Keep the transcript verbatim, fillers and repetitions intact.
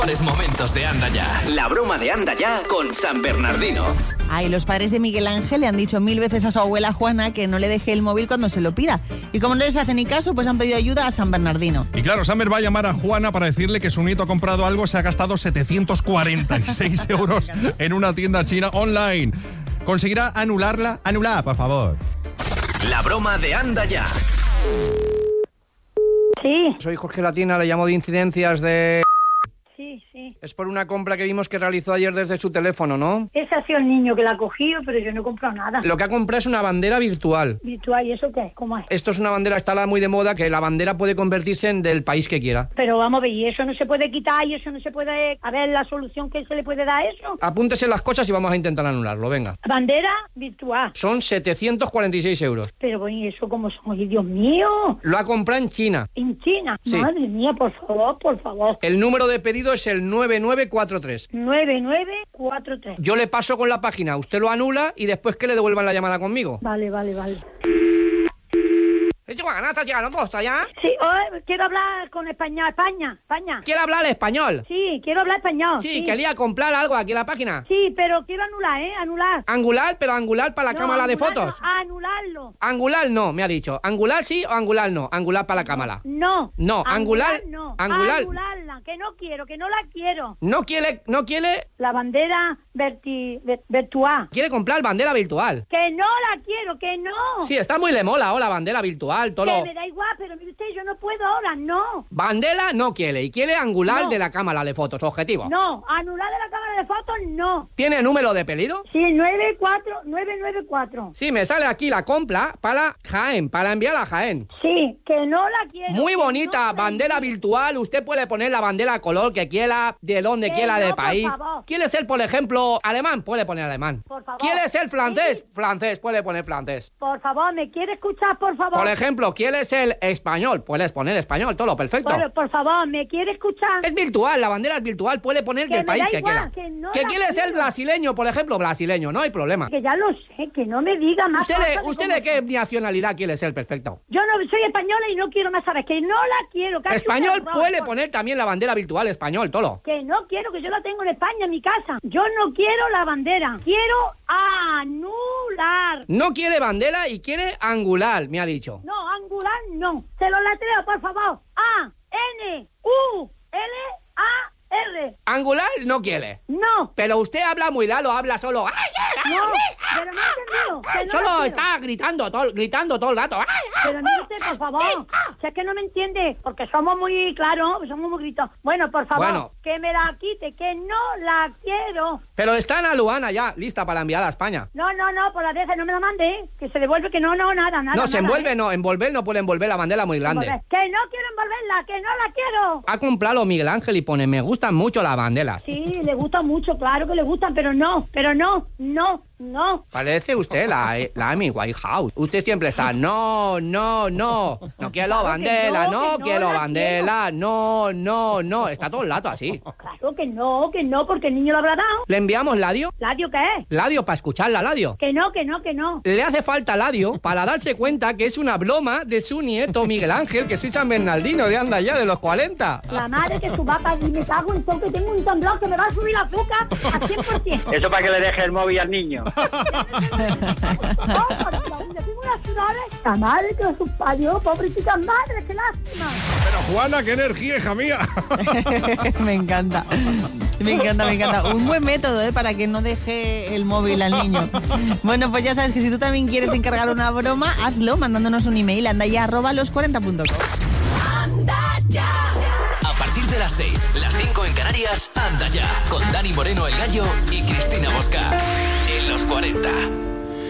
Momentos de Anda Ya. La broma de Anda Ya con San Bernardino. Ay, los padres de Miguel Ángel le han dicho mil veces a su abuela Juana que no le deje el móvil cuando se lo pida. Y como no les hace ni caso, pues han pedido ayuda a San Bernardino. Y claro, Samber va a llamar a Juana para decirle que su nieto ha comprado algo, se ha gastado setecientos cuarenta y seis euros en una tienda china online. ¿Conseguirá anularla? Anulada, por favor. La broma de Anda Ya. Sí. Soy Jorge Latina, le llamo de incidencias de... Sí, sí. Es por una compra que vimos que realizó ayer desde su teléfono, ¿no? Ese ha sido el niño que la ha cogido, pero yo no he comprado nada. Lo que ha comprado es una bandera virtual. ¿Virtual? ¿Y eso qué? ¿Cómo es? Esto es una bandera, está muy de moda, que la bandera puede convertirse en del país que quiera. Pero vamos a ver, ¿y eso no se puede quitar? ¿Y eso no se puede...? A ver, ¿la solución que se le puede dar a eso? Apúntese las cosas y vamos a intentar anularlo, venga. Bandera virtual. Son setecientos cuarenta y seis euros. Pero bueno, ¿y eso cómo son? ¡Ay, Dios mío! Lo ha comprado en China. ¿En China? Sí. Madre mía, por favor, por favor. El número de pedido es el nueve nueve cuatro tres. nueve nueve cuatro tres. Yo le paso con la página, usted lo anula y después que le devuelvan la llamada conmigo. Vale, vale, vale. ¿Estás llegando costa ya? Sí, oh, quiero hablar con España, España, España. ¿Quiere hablar español? Sí, quiero hablar español. Sí, sí. quería comprar algo aquí en la página. Sí, pero quiero anular, ¿eh? Anular. Angular, pero angular para la No, cámara de anular, fotos. No, anularlo. Angular no, me ha dicho. Angular sí o angular no. Angular para la cámara. No. No, angular, angular no. angular. Angularla, que no quiero, que no la quiero. No quiere, no quiere, La bandera verti, ver- virtual. quiere comprar bandera virtual. Que no la quiero, que no. Sí, está muy le mola ahora bandera virtual, todo Que lo... me da igual, pero mire usted, yo no puedo ahora, no. Bandera no quiere y quiere angular No. de la cámara de fotos, objetivo. No, anular de la cámara de fotos, no. ¿Tiene número de pedido? Sí, nueve cuatro nueve nueve cuatro. Sí, me sale aquí la compra para Jaén, para enviar a Jaén. Sí, que no la quiero. Muy que bonita, no la bandera quiero. virtual. Usted puede poner la bandera color que quiera, de donde Que quiera, no, de por país. favor. ¿Quiere ser, por ejemplo, alemán? Puede poner alemán. Por favor. ¿Quiere ser francés? Sí. Francés, puede poner francés. Por favor, ¿me quiere escuchar, por favor? Por ejemplo, ¿quiere ser español? Puedes poner español, todo perfecto. Por, por favor, ¿me quiere escuchar? Es virtual, la bandera es virtual, puede poner Que del me país da que igual, quiera. que no que la quiere ser quiero. brasileño, por ejemplo, brasileño, no hay problema. Que ya lo sé, que no me diga más. ¿Usted, cosas de, de usted cómo de qué son. nacionalidad quiere ser? Perfecto. Yo no soy española y no quiero más saber, que no la quiero. Casi Español un error, puede por- poner también la bandera virtual español, todo. Que no quiero, que yo la tengo en España, en mi casa. Yo no quiero la bandera, quiero anular. No quiere bandera y quiere angular, me ha dicho. No, angular no. Se lo letreo, por favor. A, N, U, L, A, R. Angular no quiere. No, Pero usted habla muy raro, habla solo. ¡Ay, ay, no, ay! pero no he entendido. que no la Solo quiero. está gritando todo, gritando todo el rato. ¡Ay, ay! Pero mire usted, por favor, si es que no me entiende, porque somos muy claros, somos muy gritos. Bueno, por favor, Bueno. que me la quite, que no la quiero. Pero está en Aduana ya, lista para enviar a España. No, no, no, por la vez no me la mande, que se devuelve, que no, no, nada, nada. No, se nada, envuelve, ¿eh? no, envolver no puede envolver la bandera muy grande. Envolver. Que no quiero envolverla, que no la quiero. Ha comprado Miguel Ángel y pone, me gustan mucho las banderas. Sí, le gusta mucho, claro que le gustan, pero no, pero no, no, no. Parece usted la, la Amy Whitehouse. Usted siempre está, no, no, no. No quiero Claro que bandera, no, no, que no quiero la bandera, no, no, no. Está todo el rato así. Claro que no, que no, porque el niño lo habrá dado. ¿Le enviamos Ladio? ¿Ladio qué es? Ladio, para escucharla, Ladio. Que no, que no, que no. Le hace falta Ladio para darse cuenta que es una broma de su nieto Miguel Ángel, que soy San Bernardino de Anda Ya, de los cuarenta. La madre que su papá y me cago en todo, que tengo un temblor que me va a subir la azúcar a cien por ciento. Eso para que le deje el móvil al niño. La madre que su parió, pobrecita madre, qué lástima. Pero Juana, qué energía, hija mía. Me encanta. Me encanta, me encanta. Un buen método, ¿eh? Para que no deje el móvil al niño. Bueno, pues ya sabes que si tú también quieres encargar una broma, hazlo mandándonos un email, andaya arroba los cuarenta punto com. Anda Ya. A partir de las seis, las cinco en Canarias, Anda Ya. Con Dani Moreno, el Gallo, y Cristina Bosca. En los cuarenta.